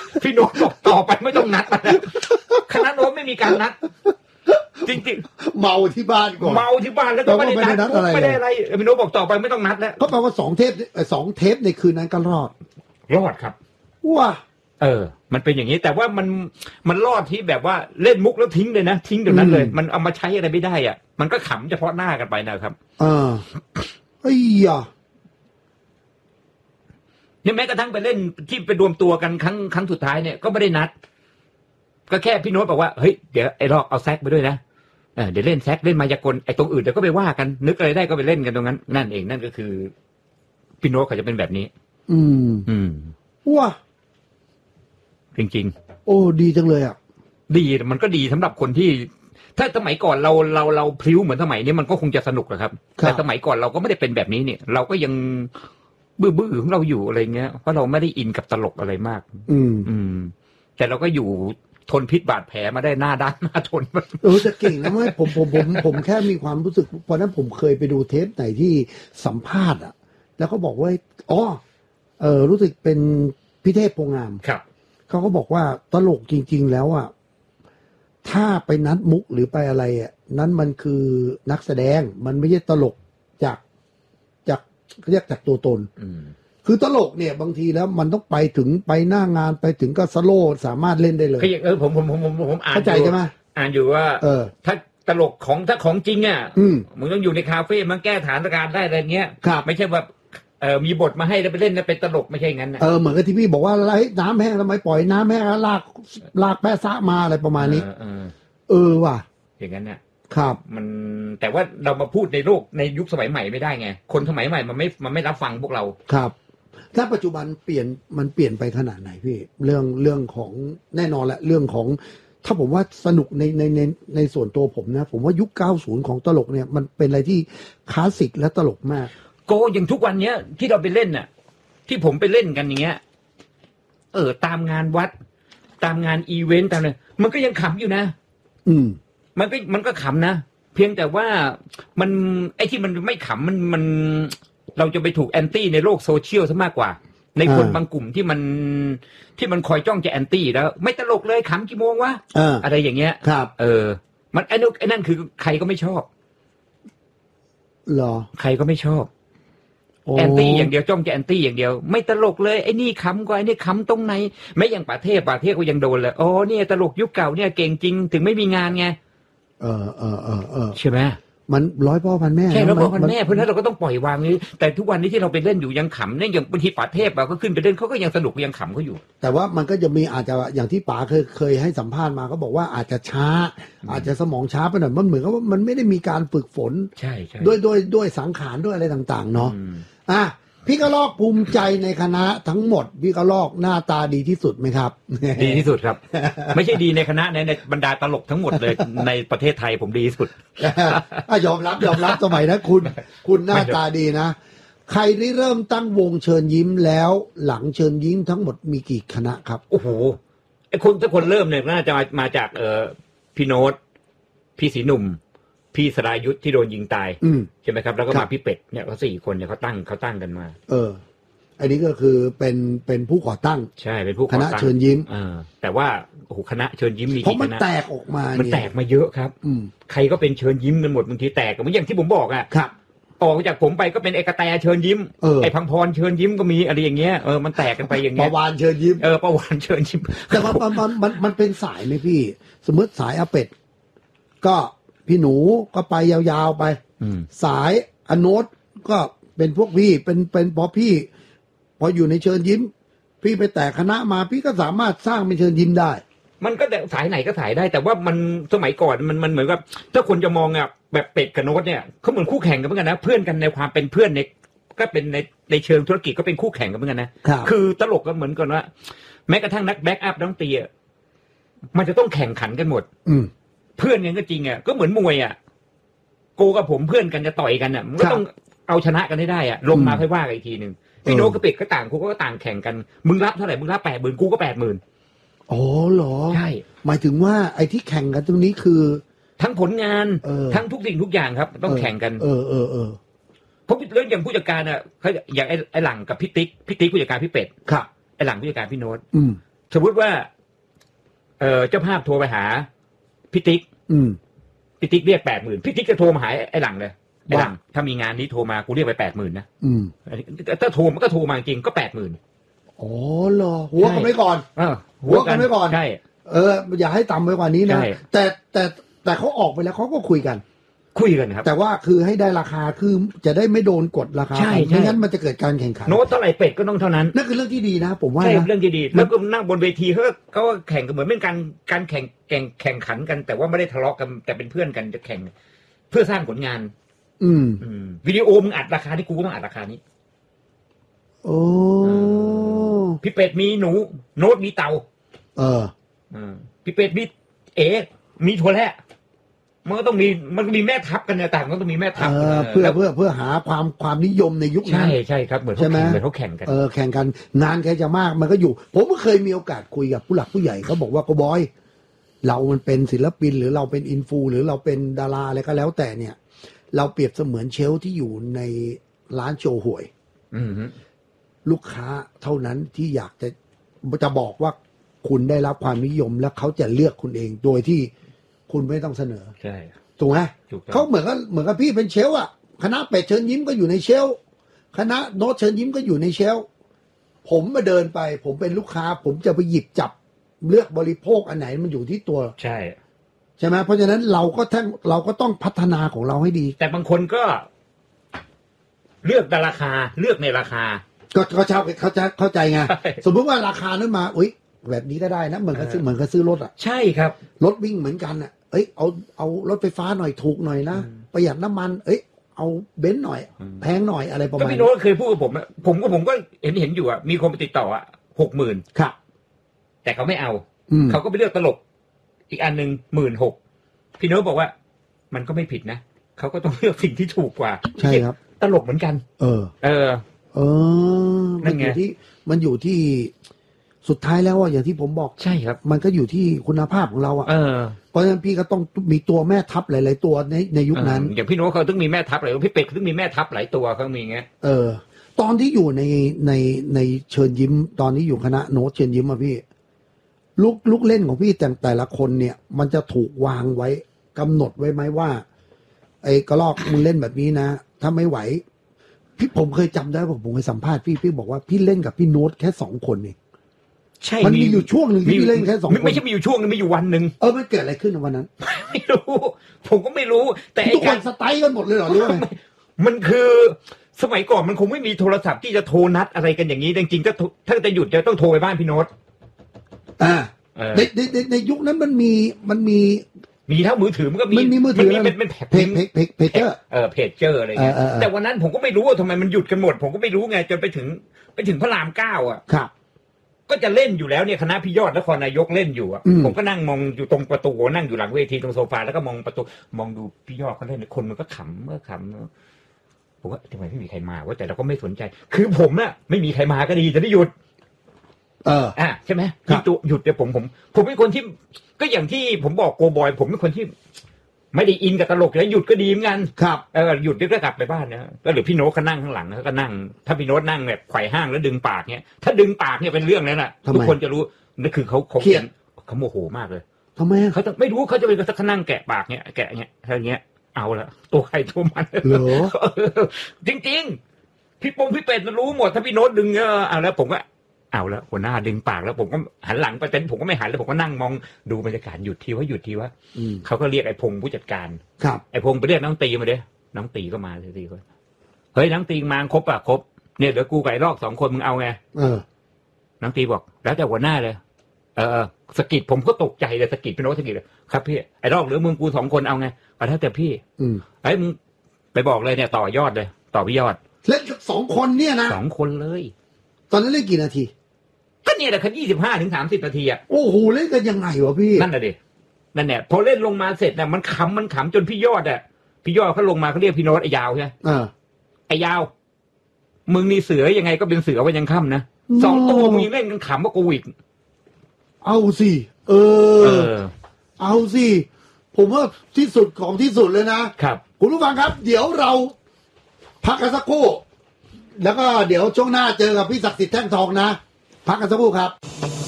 พี่โน้ตบอกต่อไปไม่ต้องนัดคณะโน้ตไม่มีการนัดจริงๆเมาที่บ้านก่อนเมาที่บ้านแล้วก็ไม่ได้นัดไม่ได้อะไรพี่โน้ตบอกต่อไปไม่ต้องนัดแล้วก็แปลว่า2 เทปในคืนนั้นก็รอดครับว้ามันเป็นอย่างนี้แต่ว่ามันรอดที่แบบว่าเล่นมุกแล้วทิ้งเลยนะทิ้งเดี๋ยวนั้นเลยมันเอามาใช้อะไรไม่ได้อ่ะมันก็ขำเฉพาะหน้ากันไปนะครับไอ้ยาเนี่ยแม้กระทั่งไปเล่นที่ไปรวมตัวกันครั้งสุดท้ายเนี่ยก็ไม่ได้นัดก็แค่พี่โน้ตบอกว่าเฮ้ยเดี๋ยวไอ้รอกเอาแซกไปด้วยนะเดี๋ยวเล่นแซกเล่นมายากลไอ้ตรงอื่นเดี๋ยวก็ไปว่ากันนึกอะไรได้ก็ไปเล่นกันตรงนั้นนั่นเองนั่นก็คือพี่โน้ตเขาจะเป็นแบบนี้ว้าจริงๆโอ้ดีจังเลยอ่ะดีมันก็ดีสำหรับคนที่ถ้าสมัยก่อนเราพลิ้วเหมือนสมัยนี้มันก็คงจะสนุกแหละครับแต่สมัยก่อนเราก็ไม่ได้เป็นแบบนี้เนี่ยเราก็ยังบื้อของเราอยู่อะไรเงี้ยเพราะเราไม่ได้อินกับตลกอะไรมากแต่เราก็อยู่ทนพิษบาดแผลมาได้หน้าด้านหน้าทนจะเก่งนะไม่ผมแค่มีความรู้สึกเพราะนั้นผมเคยไปดูเทปไหนที่สัมภาษณ์แล้วเขาบอกว่ารู้สึกเป็นพิเทพโพงามครับเขาก็บอกว่าตลกจริงๆแล้วถ้าไปนัดมุกหรือไปอะไรนั้นมันคือนักแสดงมันไม่ใช่ตลกจากเรียกจากตัวตนคือตลกเนี่ยบางทีแล้วมันต้องไปหน้างานไปถึงก็สโลสามารถเล่นได้เลยผมอ่านเข้าใจใช่ไหมอ่านอยู่ว่าถ้าตลกถ้าของจริงมึงต้องอยู่ในคาเฟ่มันแก้ฐานการณ์ได้อะไรเงี้ยไม่ใช่ว่ามีบทมาให้แล้วไปเล่นแล้วเป็นตลกไม่ใช่งั้นนะเหมือนกับที่พี่บอกว่าไรน้ำแห้งทำไมปล่อยน้ำแห้งแล้วลากแปะซะมาอะไรประมาณนี้ว่ะอย่างนั้นเนี่ยครับมันแต่ว่าเรามาพูดในโลกในยุคสมัยใหม่ไม่ได้ไงคนสมัยใหม่มันไม่รับฟังพวกเราครับถ้าปัจจุบันเปลี่ยนไปขนาดไหนพี่เรื่องของแน่นอนแหละเรื่องของถ้าผมว่าสนุกในส่วนตัวผมนะผมว่ายุค90ของตลกเนี่ยมันเป็นอะไรที่คลาสสิกและตลกมากโกอย่างทุกวันเนี้ยที่เราไปเล่นน่ะที่ผมไปเล่นกันอย่างเงี้ยตามงานวัดตามงานอีเวนต์ตามเลยมันก็ยังขำอยู่นะมันก็ขำนะเพียงแต่ว่ามันไอ้ที่มันไม่ขำมันเราจะไปถูกแอนตี้ในโลกโซเชียลซะมากกว่าในคนบางกลุ่มที่มันคอยจ้องจะแอนตี้แล้วไม่ตลกเลยขำกี่โมงวะอะไรอย่างเงี้ยครับมันไอ้นั่นคือใครก็ไม่ชอบหรอใครก็ไม่ชอบแอนตี้อย่างเดียวจ้องจะแอนตี้อย่างเดียวไม่ตลกเลยไอ้นี่ขำก็ไอ้นี่ขำตรงไหนไม่อย่างป่าเทพก็ยังโดนเลยเนี่ยตลกยุคเก่าเนี่ยเก่งจริงถึงไม่มีงานไงใช่ไหมมันร้อยพ่อพันแม่ใช่ร้อยพ่อพันแม่เพราะฉะนั้นเราก็ต้องปล่อยวางนี้แต่ทุกวันนี้ที่เราไปเล่นอยู่ยังขำเนี่ยอย่างบางทีป่าเทพก็ขึ้นไปเล่นเขาก็ยังสนุกยังขำเขาอยู่แต่ว่ามันก็จะมีอาจจะอย่างที่ป๋าเคยให้สัมภาษณ์มาก็บอกว่าอาจจะช้าอาจจะสมองช้าไปหน่อยมันเหมือนกับว่ามันไม่ได้มีการฝึกฝนใช่ด้วยสังขารด้วยอะไรต่างๆเนาะพี่กระลอกภูมิใจในคณะทั้งหมดพี่กระลอกหน้าตาดีที่สุดไหมครับดีที่สุดครับไม่ใช่ดีในคณะในบรรดาตลกทั้งหมดเลยในประเทศไทยผมดีที่สุดยอมรับสมัยนะคุณหน้าตาดีนะใครได้เริ่มตั้งวงเชิญยิ้มแล้วหลังเชิญยิ้มทั้งหมดมีกี่คณะครับโอ้โหไอ้คนเริ่มเนี่ยน่าจะมาจากพี่โน้ตพี่ศรีหนุ่มพี่สรายุทธที่โดนยิงตายใช่ไหมครับแล้วก็มาพี่เป็ดเนี่ยเขา4 คนเนี่ยเขาตั้งกันมาอันนี้ก็คือเป็นผู้ก่อตั้งใช่เป็นผู้ก่อตั้งคณะเชิญยิ้มแต่ว่าโอ้โหคณะเชิญยิ้มมีเพราะมันแตกออกมามันแตกมาเยอะครับใครก็เป็นเชิญยิ้มกันหมดบางทีแตกเหมือนอย่างที่ผมบอกอ่ะครับออกจากผมไปก็เป็นเอกแตเชิญยิ้มไอ้พังพรเชิญยิ้มก็มีอะไรอย่างเงี้ยมันแตกกันไปอย่างเงี้ยประวานเชิญยิ้มประวานเชิญยิ้มแต่ว่ามันเป็นสายไหมพี่สมมติสายอาเป็ดก็พี่หนูก็ไปยาวๆไปสายอโนตก็เป็นพวกพี่เป็นพอพี่พออยู่ในเชิญยิ้มพี่ไปแตกคณะมาพี่ก็สามารถสร้างเป็นเชิญยิ้มได้มันก็สายไหนก็สายได้แต่ว่ามันสมัยก่อนมันเหมือนกับถ้าคนจะมองอ่ะแบบเป็ดกับโน้ตเนี่ยเขาเหมือนคู่แข่งกันเหมือนกันนะเพื่อนกันในความเป็นเพื่อนในก็เป็นในเชิงธุรกิจก็เป็นคู่แข่งกันเหมือนกันนะคือตลกก็เหมือนกันว่าแม้กระทั่งนักแบ็กอัพน้องตีมันจะต้องแข่งขันกันหมดเพื่อนกันก็จริงอ่ะก็เหมือนมวยอ่ะโกกับผมเพื่อนกันจะต่อยกันอ่ะมันก็ต้องเอาชนะกันให้ได้อ่ะลงมาค่อยว่ากันอีกทีนึงพี่โน้ตกับเป็ดก็ต่างก็ต่างแข่งกันมึงรับเท่าไหร่มึงรับ80,000กูก็80,000 อ๋อเหรอใช่หมายถึงว่าไอ้ที่แข่งกันตรงนี้คือทั้งผลงานทั้งทุกสิ่งทุกอย่างครับต้องแข่งกันเพราะเรื่องอย่างผู้จัดการอ่ะเขาอย่างไอ้หลังกับพี่ติ๊กผู้จัดการพี่เป็ดครับไอ้หลังผู้จัดการพี่โน้ตสมมติว่าเจ้าภาพโทรไปหาพี่ติ๊กพี่ติ๊กเรียก 80,000พี่ติ๊กจะโทรมาหาไอ้หลังเลยไอ้หลังถ้ามีงานนี้โทรมากูเรียกไป 80,000นะถ้าโทรมันก็โทรมาจริงก็ 80,000 อ๋อเหรอหัวกันไว้ก่อนหัวกันไว้ก่อนใช่อย่าให้ต่ำไปกว่านี้นะแต่เขาออกไปแล้วเขาก็คุยกันครับแต่ว่าคือให้ได้ราคาคือจะได้ไม่โดนกดราคาไม่งั้นมันจะเกิดการแข่งขันโน้ตเท่าไหร่เป็ดก็ต้องเท่านั้นนั่นคือเรื่องที่ดีนะผมว่าใช่เรื่องที่ดีแล้วก็นั่งบนเวทีเขาก็แข่งกันเหมือนเป็นการแข่งขันกันแต่ว่าไม่ได้ทะเลาะกันแต่เป็นเพื่อนกันจะแข่งเพื่อสร้างผลงานวิดีโอมึงอัดราคาที่กูต้องอัดราคานี้โอ้พี่เป็ดมีหนูโน้ตมีเตาพี่เป็ดมีมีถั่วแระมันก็ต้องมีแม่ทัพกันเนี่ยต่างก็ต้องมีแม่ทัพเพื่อหาความนิยมในยุคนั้นใช่ครับเหมือนเขาแข่งกันแข่งกันงานใครจะมากมันก็อยู่ผมก็เคยมีโอกาสคุยกับผู้หลักผู้ใหญ่เขาบอกว่าก็บอยเรามันเป็นศิลปินหรือเราเป็นอินฟูหรือเราเป็นดาราอะไรก็แล้วแต่เนี่ยเราเปรียบเสมือนเชลที่อยู่ในร้านโชว์หวยลูกค้าเท่านั้นที่อยากจะบอกว่าคุณได้รับความนิยมแล้วเขาจะเลือกคุณเองโดยที่คุณไม่ต้องเสนอใช่ถูกไหมเขาเหมือนกับพี่เป็นเชลอ่ะคณะเป็ดเชิญยิ้มก็อยู่ในเชลคณะโน้ตเชิญยิ้มก็อยู่ในเชลผมมาเดินไปผมเป็นลูกค้าผมจะไปหยิบจับเลือกบริโภคอันไหนมันอยู่ที่ตัวใช่ไหมเพราะฉะนั้นเราก็ต้องพัฒนาของเราให้ดีแต่บางคนก็เลือกแต่ราคาเลือกในราคาก็ชาวเข้าใจไงสมมติว่าราคานั้นมาอุ๊ยแบบนี้ก็ได้นะเหมือนกับซื้อรถอ่ะใช่ครับรถวิ่งเหมือนกันอ่ะเอารถไฟฟ้าหน่อยถูกหน่อยนะประหยัดน้ำมันเอาเบนซ์หน่อยแพงหน่อยอะไรประมาณนี้ก็พี่โน้ตเคยพูดกับผมก็เห็นอยู่อ่ะมีคนไปติดต่อ60,000 ครับแต่เขาไม่เอาเขาก็ไปเลือกตลกอีกอันนึง16,000พี่โน้ตบอกว่ามันก็ไม่ผิดนะเขาก็ต้องเลือกสิ่งที่ถูกกว่าใช่ครับตลกเหมือนกันมันอยู่ที่สุดท้ายแล้วอ่ะอย่างที่ผมบอกใช่ครับมันก็อยู่ที่คุณภาพของเราอ่ะเพราะฉะนั้นพี่ก็ต้องมีตัวแม่ทัพหลายๆตัวในยุคนั้นอย่างพี่โน้ตเขาต้องมีแม่ทัพหลายตัวพี่เป็ดเขาต้องมีแม่ทัพหลายตัวเขามีเงี้ยตอนที่อยู่ในเชิญยิ้มตอนนี้อยู่คณะโน้ตเชิญยิ้มอ่ะพี่ลูกเล่นของพี่แต่ละคนเนี่ยมันจะถูกวางไว้กำหนดไว้ไหมว่าไอ้กระลอกมึงเล่นแบบนี้นะถ้าไม่ไหวพี่ผมเคยจำได้ผมเคยสัมภาษณ์พี่บอกว่าพี่เล่นกับพี่โน้ตแค่2 คนเองใช่มันมีอยู่ช่วงหนึ่งที่พี่เล่นแค่2 คนไม่ใช่มีอยู่ช่วงนึงมีอยู่วันหนึ่งมันเกิดอะไรขึ้นวันนั้นไม่รู้ผมก็ไม่รู้แต่ทุกคนสไตล์กันหมดเลยเหรอหรือว่ามันคือสมัยก่อนมันคงไม่มีโทรศัพท์ที่จะโทรนัดอะไรกันอย่างนี้จริงๆก็ถ้าจะหยุดจะต้องโทรไปบ้านพี่โน้ตในยุคนั้นมันมีเท่ามือถือมันก็มีมือถือเป็นเพจเจอร์เพจเจอร์อะไรเงี้ยแต่วันนั้นผมก็ไม่รู้ว่าทำไมมันหยุดกันหมดผมก็ไม่รู้ไงจนไปถึงพระราม9อ่ะครับก็จะเล่นอยู่แล้วเนี่ยคณะพี่ยอดนครนายกเล่นอยู่อ่ะผมก็นั่งมองอยู่ตรงประตูนั่งอยู่หลังเวทีตรงโซฟาแล้วก็มองประตูมองดูพี่ยอดเขาเล่นคนมันก็ขำผมว่าทำไมไม่มีใครมาว่าแต่เราก็ไม่สนใจคือผมน่ะไม่มีใครมาก็ดีจะได้หยุดใช่ไหมหยุดเดี๋ยวผมเป็นคนที่ก็อย่างที่ผมบอกโกบอยผมเป็นคนที่ไม่ได้อินกับตลกแล้วหยุดก็ดีเหมือนกันครับหยุดก็กลับไปบ้านนะก็หรือพี่โน้ตก็นั่งข้างหลังก็นั่งถ้าพี่โน้ตนั่งแบบไขว่ห้างแล้วดึงปากเนี่ยถ้าดึงปากเนี่ยเป็นเรื่องแล้วน่ะทุกคนจะรู้นั่นคือเขาเครียดเขาโมโหมากเลยทำไมเขาจะไม่รู้เขาจะเป็นเขานั่งแกะปากเนี่ยแกะเนี่ยอะไรเงี้ยเอาละตัวใครตัวมันเหรอจริงๆพี่เป็ดรู้หมดถ้าพี่โน้ตดึงเอาแล้วผมก็เอาแล้วหัวหน้าดึงปากแล้วผมก็หันหลังไปเต็นผมก็ไม่หันแล้วผมก็นั่งมองดูบรรยากาศหยุดทีว่าเขาก็เรียกไอ้พงผู้จัดการครับไอ้พงไปเรียกน้องตีมาเด้น้องตีก็มาเลยคนเฮ้ยน้องตีมาครบเนี่ยเดี๋ยวกูไก่ลอก2 คนมึงเอาไงน้องตีบอกแล้วแต่หัวหน้าเลยสกิดผมก็ตกใจเลยสกิดพี่โน้ตสกิดเลยครับพี่ไอ้ลอกหรือมึงกู2 คนเอาไงแล้วแต่พี่ไอ้มึงไปบอกเลยเนี่ยต่อยอดเลยต่อพี่ยอดเล่น2 คนเนี่ยนะ 2 คนเลยตอนนั้นเล่นกี่นาทีก็เนี่ยแหละคือ25 ถึง 30 นาทีอ่ะโอ้โหเล่นกันยังไงวะพี่นั่นแหละดินั่นแหละพอเล่นลงมาเสร็จเนี่ยมันขำจนพี่ยอดเขาลงมาเขาเรียกพี่โน้ตไอ้ยาวใช่ไหมไอ้ยาวมึงนี่เสือยังไงก็เป็นเสือวันยังค่ำนะ2 ตัวมึงเล่นกันขำว่ากูอีกเอาสิเอาสิผมว่าที่สุดของที่สุดเลยนะครับคุณผู้ฟังครับเดี๋ยวเราพักกันสักครู่แล้วก็เดี๋ยวช่วงหน้าเจอกับพี่ศักดิ์สิทธิ์แท่งทองนะพักกันสักครู่ครับ